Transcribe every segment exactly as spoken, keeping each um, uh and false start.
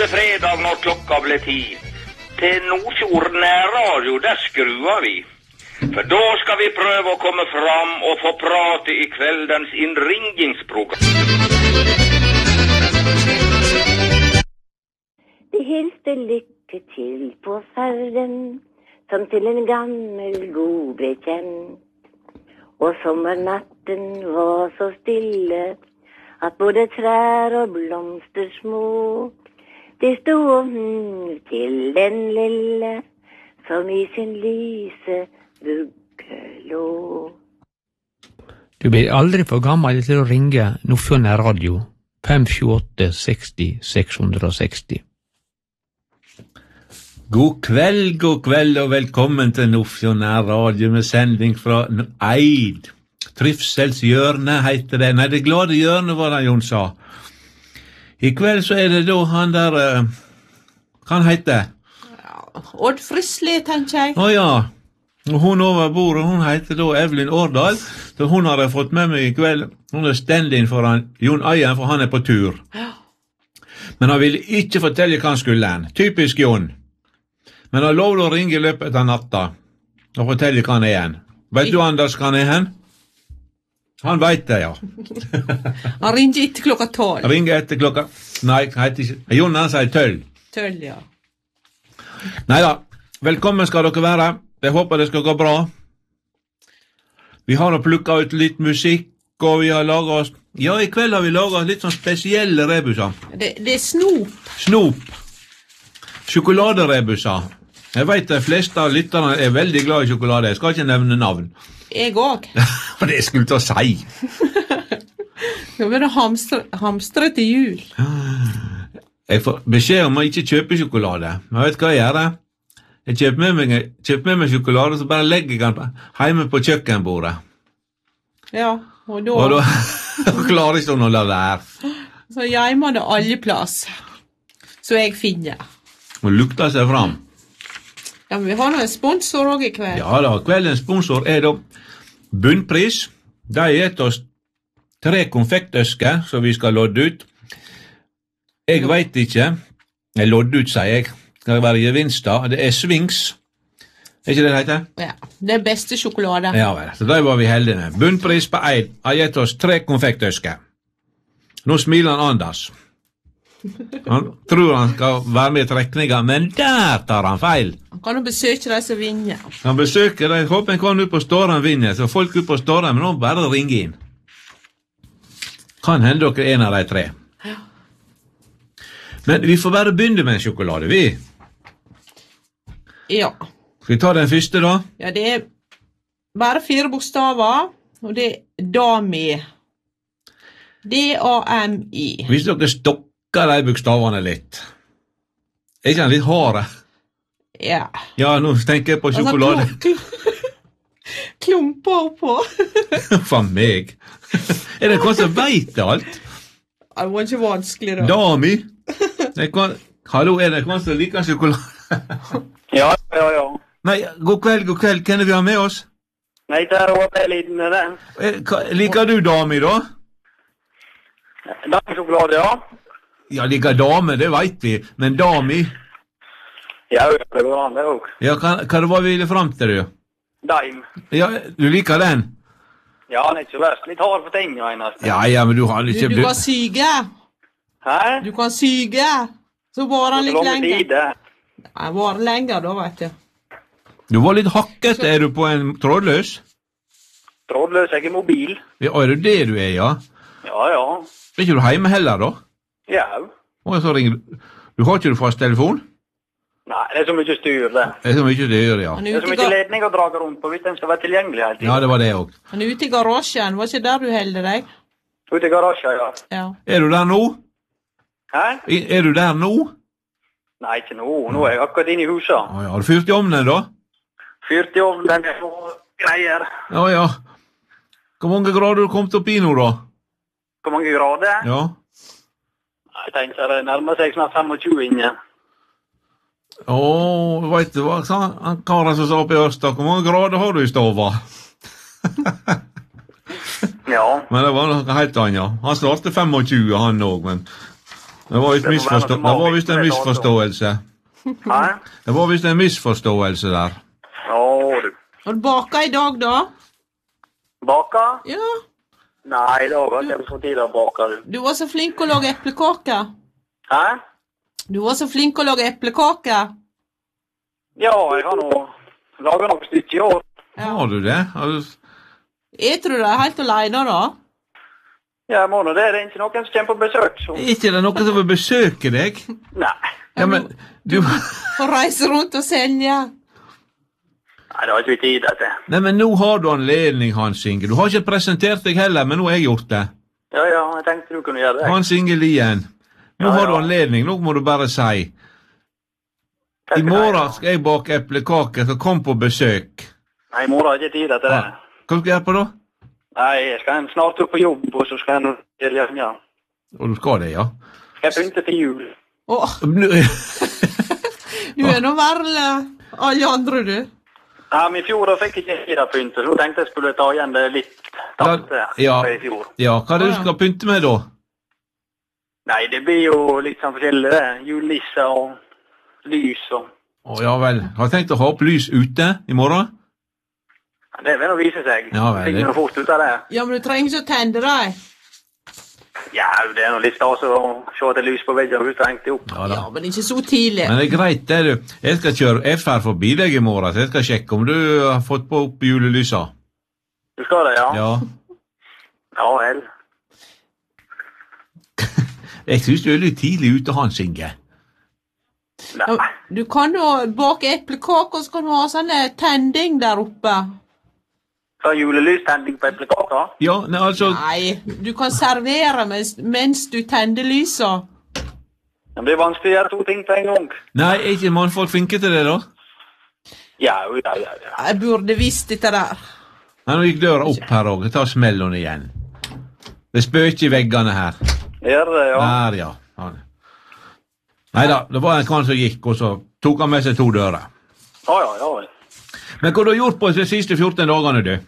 neste fredag når klokka ble ti. Til Nordfjord nærradio, der skruer vi. For da skal vi prøve å komme fram og få prate i kveldens innringingsprogram. De hilste lykke til på ferden, som til en gammel god bekjent. Og sommernatten var så stille, at både trær og blomster små, de stod og hm til den lille, som i sin lyse vugge lå. Du blir aldri for gammel til å ringe Nordfjord nærradio fem sju åtte seksti seks hundre og seksti. God kveld, god kveld og velkommen til Nordfjord nærradio med sending fra Eid. Trivselshjørne heter det. Nei, det glade hjørne var det Jon sa. I kveld så er det da han der, uh, hva han heter? Ja, Odd Frisley, tenker jeg. Åja, og hun over bordet, hun heter da Evelyn Årdal, så hun har jeg fått med meg i kveld. Hun er stand-in for han, Jon Eien, for han er på tur. Ja. Men han ville ikke fortelle hva han skulle han. Typisk Jon. Men han lovde å ringe i løpet av natta og fortelle hva han er hen. Vet du, Anders, hva han er hen? Han vet det, ja. Han ringer etter klokka tolv. Ringer etter klokka... Nei, heter ikke... Jon, han sier tølv. Tølv, ja. Neida, velkommen skal dere være. Jeg håper det skal gå bra. Vi har nå plukket ut litt musikk, og vi har laget oss... Ja, i kveld har vi laget litt sånn spesielle rebuser. Det, det er snop. Snop. Sjokoladerebuser. Jeg vet de fleste av lytterne er veldig glad i sjokolade. Jeg skal ikke nevne navn. Jeg òg. For det skulle til å si. Nå blir det hamstre, hamstre til jul. Jeg får beskjed om å ikke kjøpe sjokolade. Men vet du hva jeg gjør? Jeg kjøper med meg, kjøper med meg sjokolade, så bare legger jeg den hjemme på kjøkkenbordet. Ja, og da... Og da klarer ikke hun å la være. Så hjemme det alle plass. Så jeg finner. Hun lukter seg fram. Ja, men vi har noen sponsor også i kveld. Ja da, kveldens sponsor er da Bunnpris. De har gitt oss tre konfektøsker som vi skal lodde ut. Jeg vet ikke. Jeg lodde ut, sier jeg. Skal det være gevinster? Det er Swings. Er ikke det det heter? Ja, det er beste sjokolade. Ja vel, så da var vi heldige med. Bunnpris på Eid har gitt oss tre konfektøsker. Nå smiler han Anders. Han tror han skal være med i trekningen, men der tar han feil. Han kan jo besøke de som vinner. Han besøker deg, håper han kan ut på Ståren vinner, så folk ut på Ståren, men nå bare ringe inn. Kan hende dere en av de tre. Ja. Men vi får bare begynne med en sjokolade, vi. Ja. Skal vi ta den første da? Ja, det er bare fire bokstaver, og det er Dami. D A M I. Hvis dere stokker de bokstavene litt. Er ikke han litt harde? Ja. Ja, nå tenker jeg på sjokolade. Klumper oppå. For meg. Er det hva som vet alt? Det var ikke vanskelig da. Dami. Kan... Hallo, er det hva som liker sjokolade? Ja, ja, ja. Nei, god kveld, god kveld. Hvem er vi har med oss? Nei, det er Robert Liden, det. Liker du Dami da? Dami-sjokolade, ja. Ja, liker dame, det vet vi. Men Dami? Ja, det går an, det også. Ja, hva, hva det var vi ville frem til, du? Daim. Ja, du liker den? Ja, han er ikke så verst. Litt hard for tingene, eneste. Ja, ja, men du har ikke... Du, du kan syge. Hæ? Du kan syge. Så var han litt lenge. Tide. Nei, var han lenger da, vet du. Du var litt hakket. Er du på en trådløs? Trådløs, jeg er mobil. Ja, er det det du er, ja? Ja, ja. Er ikke du hjemme heller, da? Ja. Og så ringer du. Du har ikke du fast telefon? Nei, det er så mye styr, det. Det er så mye styr, ja. Han Det er er så ute i, mye ga ledning å dra rundt på, hvis den skal være tilgjengelig hele tiden. Ja, det var det også. han er ute i garasjen. Var ikke der du holder deg? Ute i garasjen, ja. Ja. Er du der nå? Hæ? I- Er du der nå? Nei, ikke nå. Nå er jeg akkurat inne i huset. Å ja, har du fyrt i ovnen da? Fyrt i ovnen og greier. Ja, ja. Hvor mange grader har du kommet opp i nå da? Hvor mange grader? Ja. Jeg tenker det nærmer seg snart tjuefem inne. Åh, vet du hva, sa han karen som sa oppe i Ørsta, hvor mange grader har du i stova? Ja. Men det var noe helt annet, ja. Han svarte tjuefem, han også, men Det var visst Det må være misforstå... noe Det var visst en magisk med misforståelse. Hæ? Det var visst en misforståelse der. Ja, du. Har du baka i dag, da? Baka? Ja. Nei, i dag har jeg ikke fått tid å bake, du. Du var så flink å lage eplekaker. Hæ? Du var så flink å lage eplekaker. Ja, jeg har nå laget noe stykker i år. Har du det? Har du... Jeg tror det er helt alene, da. Ja, jeg må nå det. Det er ikke noen som kommer på besøk, så... Ikke er det noen som vil besøke deg? Nei. Ja, men du... Får reise rundt og selge. Nei, det har ikke vi tid til. Nei, men nå har du anledning, Hans Inge. Du har ikke presentert deg heller, men nå har jeg gjort det. Ja, ja, jeg tenkte du kunne gjøre det. Hans Inge Lien. Nå Ja, har du ja. anledning, nå må du bare si. I morgen skal jeg bake eplekaker, så kom på besøk. Nei, i morgen har jeg ikke tid til det. Hva skal du gjøre på da? Nei, jeg skal snart opp på jobb, og så skal jeg nå gjøre det, ja. Og du skal det, ja? Skal jeg pynte til jul? Åh, Nå- du er nå verre alle andre, du. Ja, men i fjor da fikk jeg ikke tid å pynte, så nå tenkte jeg skulle ta igjen det litt tapte Ja. i fjor. Ja, hva er det du skal pynte med da? Nei, det blir jo litt sånn forskjellig, det. Julelisse og lys og... Å, ja vel. Har du tenkt å ha opp lys ute i morgen? Det vil nå vise seg. Ja, vel, Fikk det- noe fort ut av det. Ja, men du trenger ikke å tenne deg. Ja, det er noe litt stas å se at det er lys på veggen og huset hengt opp. Ja da. Ja, men ikke så tidlig. Men det er greit, det du. Jeg skal kjøre, jeg fer forbi deg i morgen, så jeg skal sjekke om du har fått på opp julelysa. Du skal det, ja? Ja. Ja, vel. Jeg synes du er litt tidlig ute, Hans Inge. Nei. Ja, du kan jo bake eplekaker, og så kan du ha sånne tending der oppe. Så julelystending på eplekaker? Ja, nei, altså... Nei, du kan servere mens, mens du tenner lysa. Det blir vanskelig å gjøre to ting på en gang. Nei, er ikke mannfolk flinke til det da? Ja, ja, ja, ja. Jeg burde visst dette der. Nei, nå gikk døra opp her også, jeg tar smellen igjen. Det spøker i veggene her. Gjør det, ja. Der, ja. Han. Neida, det var en kvann som gikk, og så tok han med seg to dører. Ja, ja, ja. vel. Men hva har du gjort på de siste fjorten dagene, du?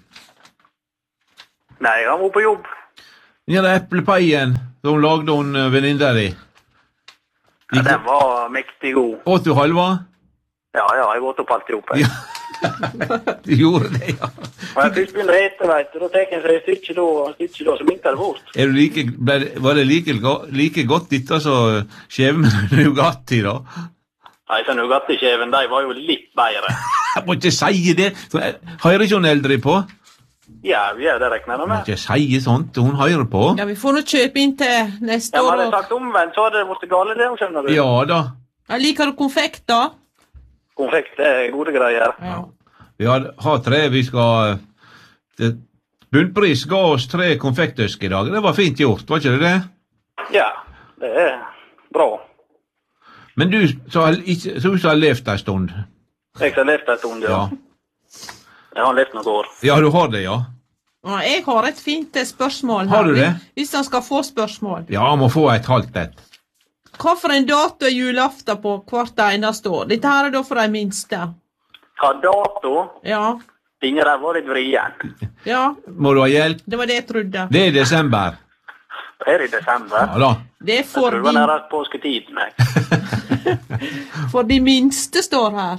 Nei, jeg har vært på jobb. Den der eplepaien som lagde hun eh, venninna di. Ja, den var mektig god. Åt du halva? Ja, ja, jeg åt opp alt i hop. Ja. Du gjorde det, ja. Og jeg først begynner å ete, vet du, da tek en seg et stykke da, og et stykke da, så minker det bort. Er du like, ble, det- var det like, go- like godt dette som skjev med Nugatti, da? Nei, så Nugatti-kjeven, de var jo litt bedre. Jeg må ikke si det! Så, eh, Hører ikke hun eldre på? Ja, vi er det regner jeg Jeg må med. ikke si sånt, hun hører på. Ja, vi får nå kjøpe inn til neste Ja, men år. hadde jeg og- sagt omvendt, så hadde det vært gale det, skjønner du. Ja da. Ja, liker du konfekt, da? Konfekt, det er gode greier. Ja. Vi har, har tre, vi skal... Det, Bunnpris ga oss tre konfektøsk i dag. Det var fint gjort, var ikke det det? Ja, det er bra. Men du som har, ikke- så du som har levd en stund. Jeg har levd en stund, ja. Ja. Jeg har levd noen år. Ja, du har det, ja. Ja, jeg har et fint eh, spørsmål her. Har du det? Hvis han skal få spørsmål. Ja, må få et halvt et. Hva for en dato er julaften på hvert eneste år? Dette her er da for de minste. Hva dato? Ja, Ingen der var litt vrien. ja, Må du ha hjelp? det var det jeg trodde. Det er desember. Det er i desember. Ja da. Det er Jeg for tror det var de, nære påsketid. Nei. for de minste står her.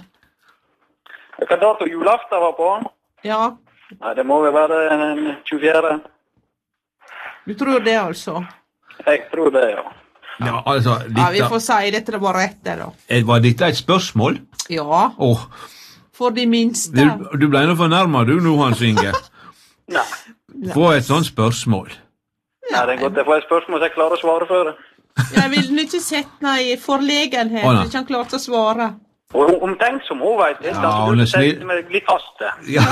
Hva dato julaften var på? Ja, Nei, det må vel være den tjuefjerde. du tror det altså? Jeg tror det, ja. Ja, altså, Ja, vi dette, får si dette det var rett det da. eh, var dette et spørsmål? Ja, Åh, for de minste. du, du ble nå fornærmet du nå, Hans Inge. Nei. Få et sånt spørsmål. Nei, det er godt jeg får et spørsmål så jeg klarer å svare for det. Jeg vil ikke sette meg i forlegenhet, Å, nei. hvis han klarte å svare. Og hun omtenksom, hun vet det. Ja, så hun er du snill. setter meg litt fast det. Ja.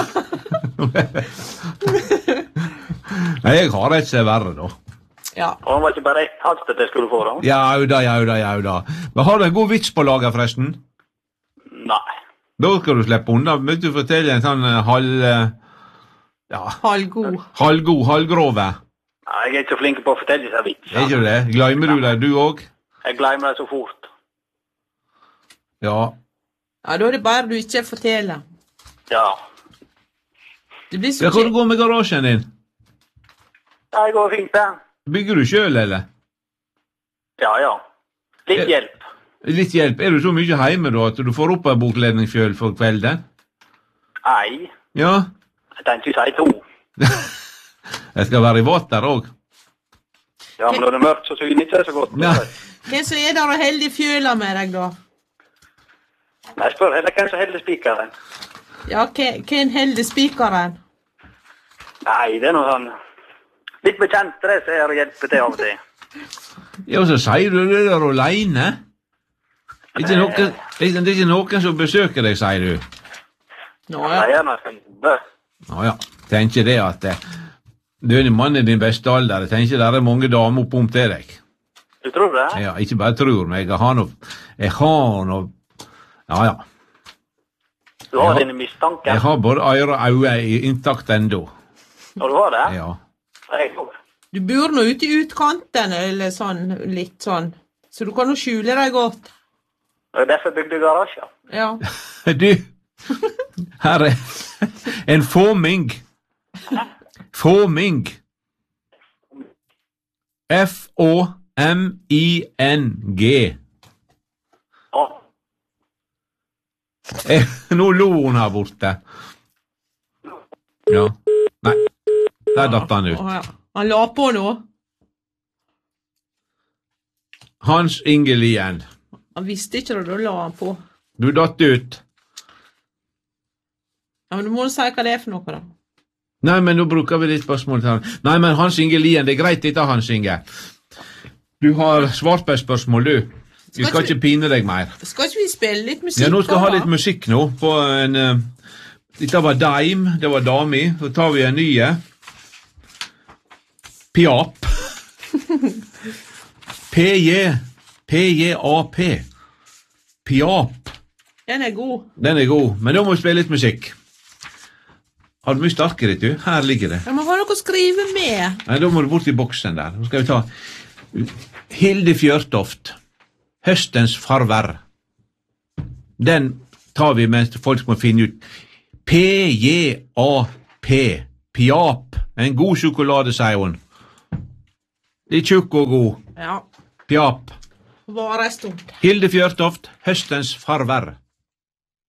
Nei, jeg har et som er verre, da. Ja. Og hun var ikke bare ett halvt at jeg skulle få da. Jau da, jau da, jau da. Men har du en god vits på lager, forresten? Nei. Da skal du slippe unna. Vil du fortelle en sånn eh, halv... eh, Ja, Halvgod. halvgod, halvgrove? Nei, jeg er ikke så flink på å fortelle seg vits. Er ikke du det? Glemmer du det, du òg? Jeg glemmer det så fort. Ja. Ja, da er det bare du ikke forteller. Ja. Det blir så Ja, hvor det går med garasjen din? Det går fint, det. Bygger du sjøl, eller? Ja, ja. Litt hjelp. Litt hjelp. Er du så mye hjemme da, at du får opp en bokledning selv for kvelden? Nei, Ja. jeg tenkte vi sier to. Jeg skal være i vatt der også. Ja, men når det er mørkt, så syner ikke det så godt. Nei. Hvem som er der og heldig fjøla med deg, da? Nei, jeg spør heller hvem som holder spikeren. Ja, hvem hvem heldig spikeren? Nei, det er noe sånn litt bekjente det som er å hjelpe til av og til. Ja, og så sier du det der alene. Det er ikke noen, det er ikke noen som besøker deg, sier du. Nå, Nei, ja. gjerne skal jobbe. Nå ja, tenker det at eh, du er en mann i din beste alder. Jeg tenker det er mange damer oppom til deg. Du tror det? Ja, ikke bare tror, men jeg har noe, jeg har noe, ja ja. Du har Ja. dine mistanker. Jeg har både øyre og øyne i intakt enda. Og du har det? Ja. Jeg tror. Du bor nå ute i utkanten, eller sånn, litt sånn. Så du kan jo skjule deg godt. Det er derfor jeg bygde garasjer. Ja. Du, her er en fåming. Fåming. F Å M I N G. Ja. Eh, Nå lo hun her borte. Ja. Nei, der datt han ut. Å, ja. Han la på nå. Hans Inge Lien. Han visste ikke det, da la han på. Du datt ut. Ja, men du må jo si hva det er for noe, da. Nei, men nå bruker vi litt spørsmål til han. Nei, men Hans Inge Lien, det er greit dette, Hans Inge. Du har svart på et spørsmål, du. Vi Skal skal ikke- ikke pine deg mer. Skal ikke vi spille litt musikk? Ja, nå skal vi ha da? litt musikk nå på en... eh, dette var Daim, det var dami. Så tar vi en nye. Piap. P-J. P-J-A-P. Piap. Den er god. Den er god, men da må vi spille litt musikk. Har du mye sterkere, du? Her ligger det. Jeg må ha noe å skrive med. Nei, da må du bort i boksen der. Nå skal vi ta Hilde Fjørtoft. Høstens farver. Den tar vi mens folk må finne ut. P-J-A-P. Piap. En god sjokolade, sier hun. Litt tjukk og god. Ja. Piap. Vare en stund. Hilde Fjørtoft. Høstens farver.